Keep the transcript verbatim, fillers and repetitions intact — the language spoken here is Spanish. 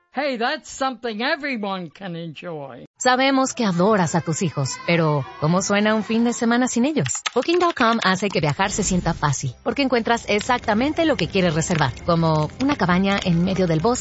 Hey, that's something everyone can enjoy. Sabemos que adoras a tus hijos, pero ¿cómo suena un fin de semana sin ellos? Booking punto com hace que viajar se sienta fácil, porque encuentras exactamente lo que quieres reservar, como una cabaña en medio del bosque